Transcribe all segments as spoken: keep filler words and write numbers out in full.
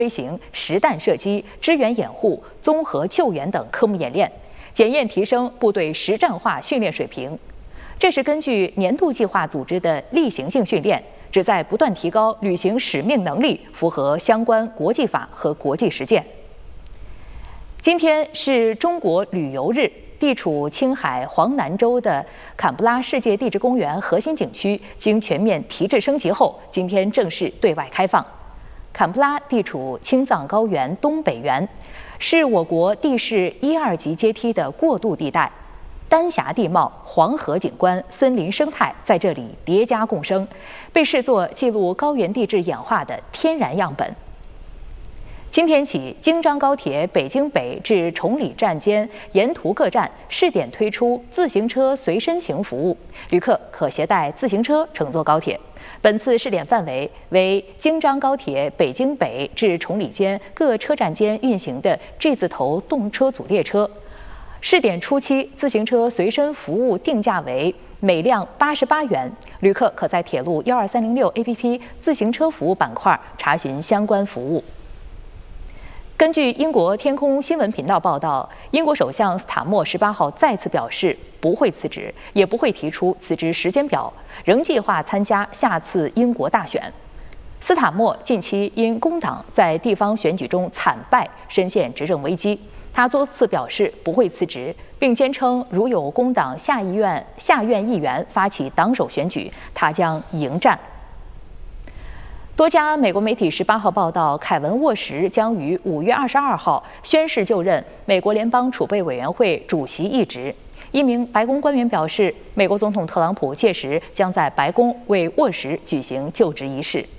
飞行、实弹射击、支援掩护、综合救援等科目演练，检验提升部队实战化训练水平。这是根据年度计划组织的例行性训练，旨在不断提高履行使命能力，符合相关国际法和国际实践。今天是中国旅游日，地处青海黄南州的坎布拉世界地质公园核心景区经全面提质升级后，今天正式对外开放。坎布拉地处青藏高原东北缘，是我国地势一二级阶梯的过渡地带，丹霞地貌、黄河景观、森林生态在这里叠加共生，被视作记录高原地质演化的天然样本。今天起，京张高铁北京北至崇礼站间沿途各站试点推出自行车随身行服务，旅客可携带自行车乘坐高铁。本次试点范围为京张高铁北京北至崇礼间各车站间运行的 G 字头动车组列车。试点初期，自行车随身服务定价为每辆八十八元，旅客可在铁路一二三零六 A P P 自行车服务板块查询相关服务。根据英国天空新闻频道报道，英国首相斯塔默十八号再次表示不会辞职，也不会提出辞职时间表，仍计划参加下次英国大选。斯塔默近期因工党在地方选举中惨败，深陷执政危机。他多次表示不会辞职，并坚称如有工党下议院下院议员发起党首选举，他将迎战。多家美国媒体十八号报道，凯文·沃什将于五月二十二号宣誓就任美国联邦储备委员会主席一职。一名白宫官员表示，美国总统特朗普届时将在白宫为沃什举行就职仪式。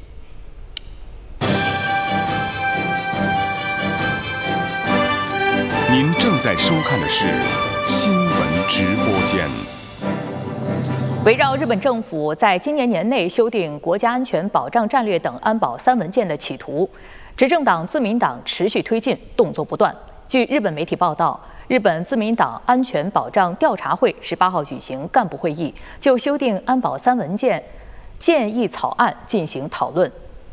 您正在收看的是新闻直播间。 围绕日本政府在今年年内修订国家安全保障战略等安保三文件的企图，执政党自民党持续推进，动作不断。据日本媒体报道，日本自民党安全保障调查会十八号举行干部会议，就修订安保三文件建议草案进行讨论。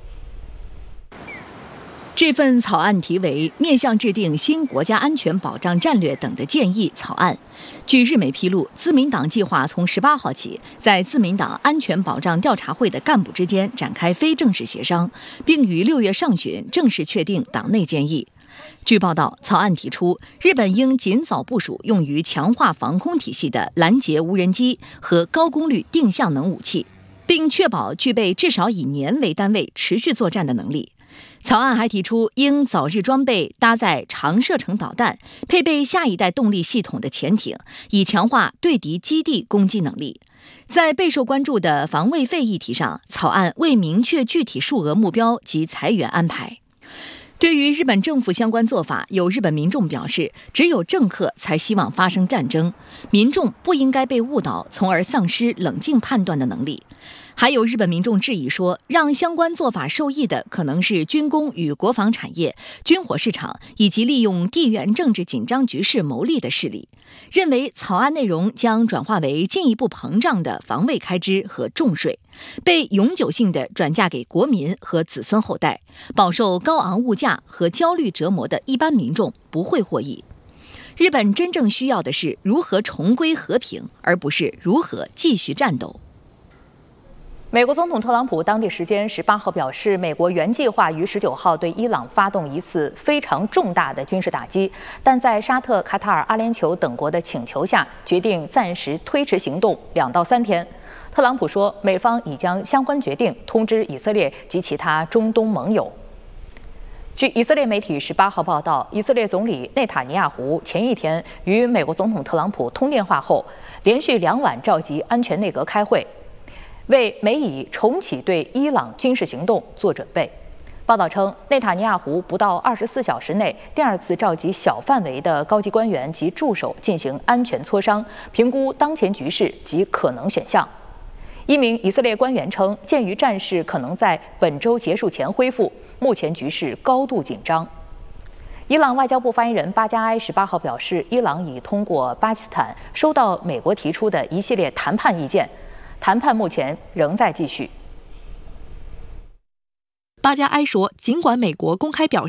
这份草案题为面向制定新国家安全保障战略等的建议草案。据日媒披露，自民党计划从十八号起，在自民党安全保障调查会的干部之间展开非正式协商，并于六月上旬正式确定党内建议。据报道，草案提出，日本应尽早部署用于强化防空体系的拦截无人机和高功率定向能武器，并确保具备至少以年为单位持续作战的能力。草案还提出，应早日装备搭载长射程导弹、配备下一代动力系统的潜艇，以强化对敌基地攻击能力。在备受关注的防卫费议题上，草案未明确具体数额目标及裁员安排。对于日本政府相关做法，有日本民众表示，只有政客才希望发生战争，民众不应该被误导，从而丧失冷静判断的能力。还有日本民众质疑说，让相关做法受益的可能是军工与国防产业、军火市场以及利用地缘政治紧张局势牟利的势力，认为草案内容将转化为进一步膨胀的防卫开支和重税，被永久性的转嫁给国民和子孙后代，饱受高昂物价和焦虑折磨的一般民众不会获益。日本真正需要的是如何重归和平，而不是如何继续战斗。 美国总统特朗普当地时间十八号表示，美国原计划于十九号对伊朗发动一次非常重大的军事打击，但在沙特、卡塔尔、阿联酋等国的请求下，决定暂时推迟行动两到三天。特朗普说，美方已将相关决定通知以色列及其他中东盟友。据以色列媒体十八号报道，以色列总理内塔尼亚胡前一天与美国总统特朗普通电话后，连续两晚召集安全内阁开会，为美以重启对伊朗军事行动做准备。报道称，内塔尼亚胡不到二十四小时内第二次召集小范围的高级官员及助手进行安全磋商，评估当前局势及可能选项。一名以色列官员称，鉴于战事可能在本周结束前恢复，目前局势高度紧张。伊朗外交部发言人巴加埃十八号表示，伊朗已通过巴基斯坦收到美国提出的一系列谈判意见，谈判目前仍在继续。 巴加埃说，尽管美国公开表示